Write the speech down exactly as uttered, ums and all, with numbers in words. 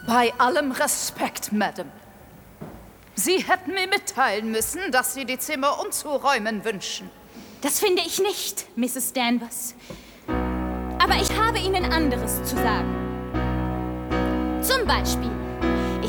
Bei allem Respekt, Madame. Sie hätten mir mitteilen müssen, dass Sie die Zimmer umzuräumen wünschen. Das finde ich nicht, Misses Danvers. Aber ich habe Ihnen anderes zu sagen. Zum Beispiel